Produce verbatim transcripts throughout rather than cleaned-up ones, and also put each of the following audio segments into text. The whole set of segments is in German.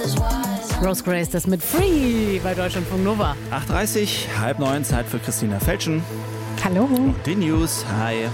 Rose Grace, das mit Free bei Deutschlandfunk Nova. acht Uhr dreißig, halb neun, Zeit für Christina Felschen. Hallo. Und die News, hi.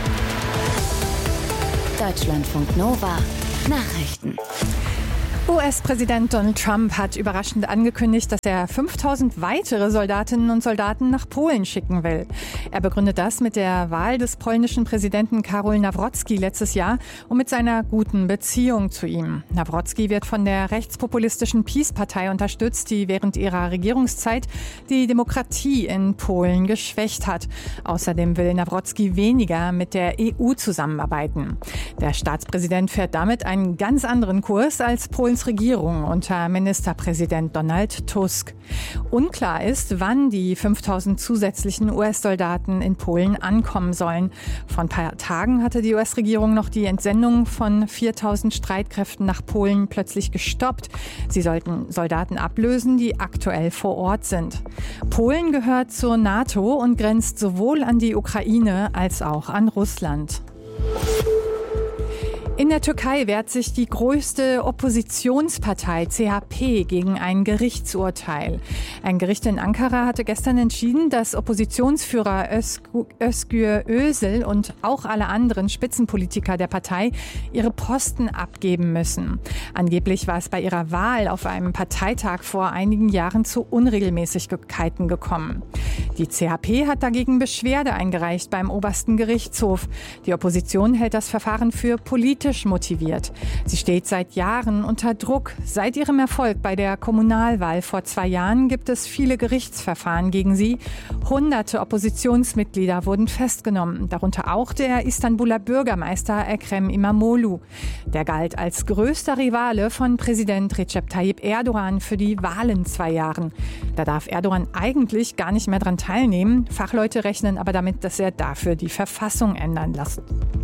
Deutschlandfunk Nova, Nachrichten. U S-Präsident Donald Trump hat überraschend angekündigt, dass er fünftausend weitere Soldatinnen und Soldaten nach Polen schicken will. Er begründet das mit der Wahl des polnischen Präsidenten Karol Nawrocki letztes Jahr und mit seiner guten Beziehung zu ihm. Nawrocki wird von der rechtspopulistischen PiS-Partei unterstützt, die während ihrer Regierungszeit die Demokratie in Polen geschwächt hat. Außerdem will Nawrocki weniger mit der E U zusammenarbeiten. Der Staatspräsident fährt damit einen ganz anderen Kurs als Polens Regierung unter Ministerpräsident Donald Tusk. Unklar ist, wann die fünftausend zusätzlichen U S-Soldaten in Polen ankommen sollen. Vor ein paar Tagen hatte die U S-Regierung noch die Entsendung von viertausend Streitkräften nach Polen plötzlich gestoppt. Sie sollten Soldaten ablösen, die aktuell vor Ort sind. Polen gehört zur NATO und grenzt sowohl an die Ukraine als auch an Russland. In der Türkei wehrt sich die größte Oppositionspartei C H P gegen ein Gerichtsurteil. Ein Gericht in Ankara hatte gestern entschieden, dass Oppositionsführer Özgür Özel und auch alle anderen Spitzenpolitiker der Partei ihre Posten abgeben müssen. Angeblich war es bei ihrer Wahl auf einem Parteitag vor einigen Jahren zu Unregelmäßigkeiten gekommen. Die C H P hat dagegen Beschwerde eingereicht beim obersten Gerichtshof. Die Opposition hält das Verfahren für politisch motiviert. Sie steht seit Jahren unter Druck. Seit ihrem Erfolg bei der Kommunalwahl vor zwei Jahren gibt es viele Gerichtsverfahren gegen sie. Hunderte Oppositionsmitglieder wurden festgenommen, darunter auch der Istanbuler Bürgermeister Ekrem İmamoğlu. Der galt als größter Rivale von Präsident Recep Tayyip Erdogan für die Wahlen zwei Jahren. Da darf Erdogan eigentlich gar nicht mehr daran teilnehmen. Fachleute rechnen aber damit, dass er dafür die Verfassung ändern lässt.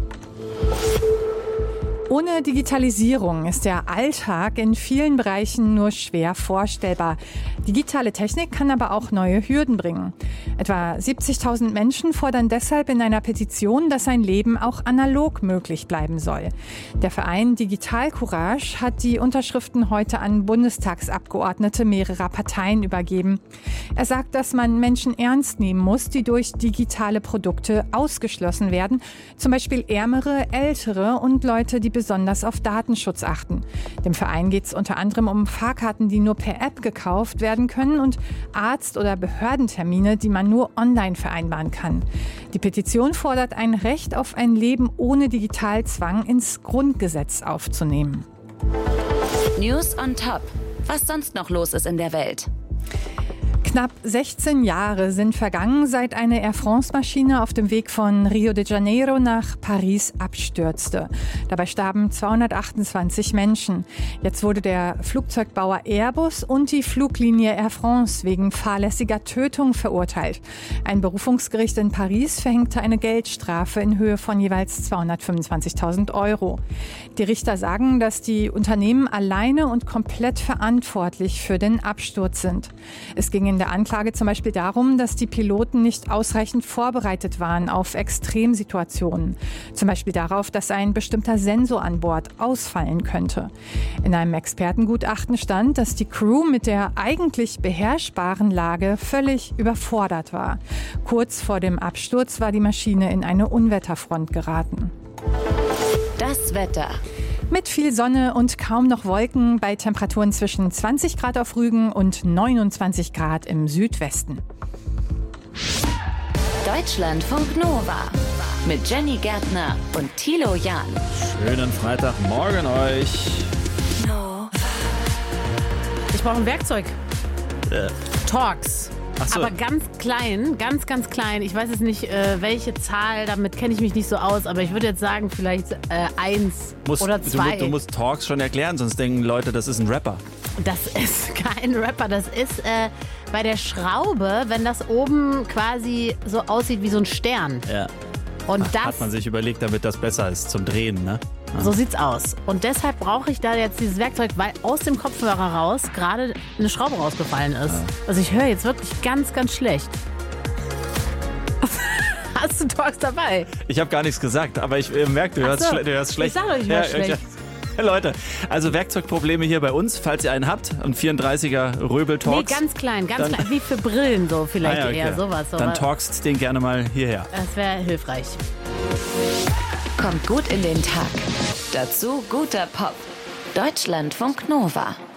Ohne Digitalisierung ist der Alltag in vielen Bereichen nur schwer vorstellbar. Digitale Technik kann aber auch neue Hürden bringen. Etwa siebzigtausend Menschen fordern deshalb in einer Petition, dass ein Leben auch analog möglich bleiben soll. Der Verein Digital Courage hat die Unterschriften heute an Bundestagsabgeordnete mehrerer Parteien übergeben. Er sagt, dass man Menschen ernst nehmen muss, die durch digitale Produkte ausgeschlossen werden. Zum Beispiel Ärmere, Ältere und Leute, die besonders auf Datenschutz achten. Dem Verein geht es unter anderem um Fahrkarten, die nur per App gekauft werden können und Arzt- oder Behördentermine, die man nur online vereinbaren kann. Die Petition fordert ein Recht auf ein Leben ohne Digitalzwang ins Grundgesetz aufzunehmen. News on Top. Was sonst noch los ist in der Welt? Knapp sechzehn Jahre sind vergangen, seit eine Air France-Maschine auf dem Weg von Rio de Janeiro nach Paris abstürzte. Dabei starben zweihundertachtundzwanzig Menschen. Jetzt wurde der Flugzeugbauer Airbus und die Fluglinie Air France wegen fahrlässiger Tötung verurteilt. Ein Berufungsgericht in Paris verhängte eine Geldstrafe in Höhe von jeweils zweihundertfünfundzwanzigtausend Euro. Die Richter sagen, dass die Unternehmen alleine und komplett verantwortlich für den Absturz sind. Es ging in der Anklage zum Beispiel darum, dass die Piloten nicht ausreichend vorbereitet waren auf Extremsituationen. Zum Beispiel darauf, dass ein bestimmter Sensor an Bord ausfallen könnte. In einem Expertengutachten stand, dass die Crew mit der eigentlich beherrschbaren Lage völlig überfordert war. Kurz vor dem Absturz war die Maschine in eine Unwetterfront geraten. Das Wetter. Mit viel Sonne und kaum noch Wolken bei Temperaturen zwischen zwanzig Grad auf Rügen und neunundzwanzig Grad im Südwesten. Deutschlandfunk Nova mit Jenny Gärtner und Thilo Jahn. Schönen Freitagmorgen euch. Nova. Ich brauche ein Werkzeug. Äh. Talks. Ach so. Aber ganz klein, ganz, ganz klein. Ich weiß jetzt nicht, äh, welche Zahl, damit kenne ich mich nicht so aus, aber ich würde jetzt sagen, vielleicht äh, eins Musst, oder zwei. Du, du musst Talks schon erklären, sonst denken Leute, das ist ein Rapper. Das ist kein Rapper, das ist äh, bei der Schraube, wenn das oben quasi so aussieht wie so ein Stern. Ja. Und Ach, das hat man sich überlegt, damit das besser ist zum Drehen, ne? Ja. So sieht's aus. Und deshalb brauche ich da jetzt dieses Werkzeug, weil aus dem Kopfhörer raus gerade eine Schraube rausgefallen ist. Ja. Also ich höre jetzt wirklich ganz, ganz schlecht. Hast du Talks dabei? Ich habe gar nichts gesagt, aber ich äh, merke, du, Ach hörst so. schle- du hörst schlecht. Ich sag doch, ich höre ja, schlecht. Ja. Leute, also Werkzeugprobleme hier bei uns, falls ihr einen habt. Und vierunddreißiger Röbel Talks. Nee, ganz klein, ganz Dann- klein. Wie für Brillen so vielleicht Ah ja, okay. eher, sowas. Dann sowas. talkst den gerne mal hierher. Das wäre hilfreich. Kommt gut in den Tag. Dazu guter Pop. Deutschlandfunk Nova.